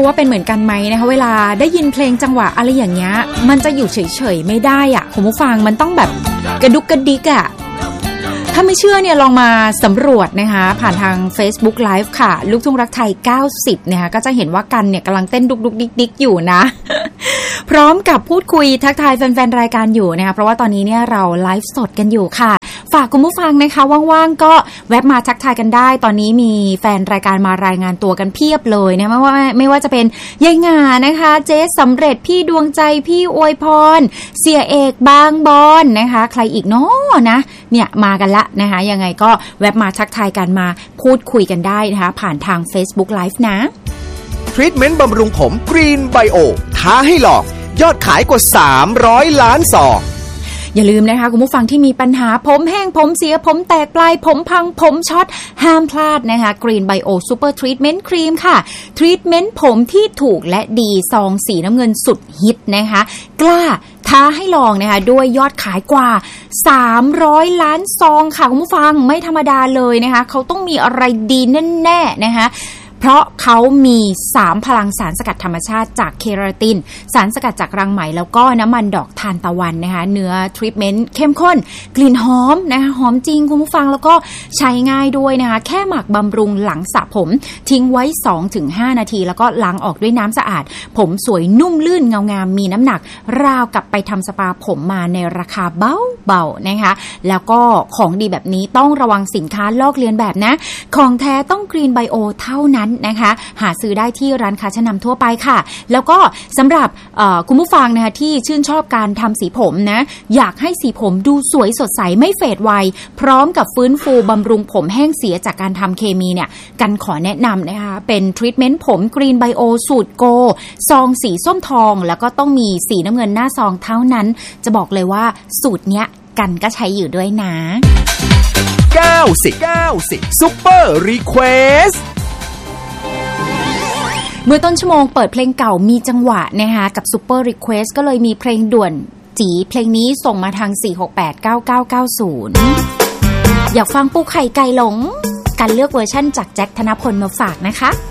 ว่าเป็นเหมือนกันไหมนะคะเวลาได้ยินเพลงจังหวะอะไรอย่างเงี้ยมันจะอยู่เฉยๆไม่ได้อ่ะคุณผู้ฟังมันต้องแบบกระดุกกระดิกอ่ะถ้าไม่เชื่อเนี่ยลองมาสำรวจนะคะผ่านทาง Facebook Live ค่ะลูกทุ่งรักไทย90นะคะก็จะเห็นว่ากันเนี่ยกำลังเต้นดุกๆดิกๆอยู่นะ พร้อมกับพูดคุยทักทายแฟนๆรายการอยู่นะคะเพราะว่าตอนนี้เนี่ยเราไลฟ์สดกันอยู่ค่ะฝากคุณผู้ฟังนะคะว่างๆก็แวะมาทักทายกันได้ตอนนี้มีแฟนรายการมารายงานตัวกันเพียบเลยนะไม่ว่าจะเป็นยายงานะคะเจ๊สำเร็จพี่ดวงใจพี่อวยพรเสียเอกบางบอนนะคะใครอีกเนาะนะเนี่ยมากันละนะคะยังไงก็แวะมาทักทายกันมาพูดคุยกันได้นะคะผ่านทาง Facebook Live นะทรีทเมนต์บำรุงผมกรีนไบโอท้าให้ลองยอดขายกว่า300ล้านซองอย่าลืมนะคะคุณผู้ฟังที่มีปัญหาผมแห้งผมเสียผมแตกปลายผมพังผมช็อตห้ามพลาดนะคะ Green Bio Super Treatment Cream ค่ะทรีทเมนต์ผมที่ถูกและดีซองสีน้ำเงินสุดฮิตนะคะกล้าท้าให้ลองนะคะด้วยยอดขายกว่า300ล้านซองค่ะคุณผู้ฟังไม่ธรรมดาเลยนะคะเขาต้องมีอะไรดีแน่ๆนะคะเพราะเขามี3พลังสารสกัดธรรมชาติจากเคราตินสารสกัดจากรังไหมแล้วก็น้ำมันดอกทานตะวันนะคะเนื้อทรีทเมนต์เข้มข้นกลิ่นหอมนะคะหอมจริงคุณผู้ฟังแล้วก็ใช้ง่ายด้วยนะคะแค่หมักบำรุงหลังสระผมทิ้งไว้ 2-5 นาทีแล้วก็ล้างออกด้วยน้ำสะอาดผมสวยนุ่มลื่นเงางามมีน้ำหนักราวกับไปทำสปาผมมาในราคาเบาๆนะคะแล้วก็ของดีแบบนี้ต้องระวังสินค้าลอกเลียนแบบนะของแท้ต้องกรีนไบโอเท่านั้นนะคะหาซื้อได้ที่ร้านค้าชั้นนำทั่วไปค่ะแล้วก็สำหรับคุณผู้ฟังนะคะที่ชื่นชอบการทำสีผมนะอยากให้สีผมดูสวยสดใสไม่เฟดไวพร้อมกับฟื้นฟูบำรุงผมแห้งเสียจากการทำเคมีเนี่ยกันขอแนะนำนะคะเป็นทรีทเมนต์ผมกรีนไบโอสูตรโกซองสีส้มทองแล้วก็ต้องมีสีน้ำเงินหน้าซองเท่านั้นจะบอกเลยว่าสูตรเนี้ยกันก็ใช้อยู่ด้วยนะ 90 ซุปเปอร์รีเควสเมื่อต้นชั่วโมงเปิดเพลงเก่ามีจังหวะนะคะกับ Super Request ก็เลยมีเพลงด่วนจีเพลงนี้ส่งมาทาง4689990อยากฟังปูไข่ไก่หลงการเลือกเวอร์ชั่นจากแจ็คธนพลมาฝากนะคะ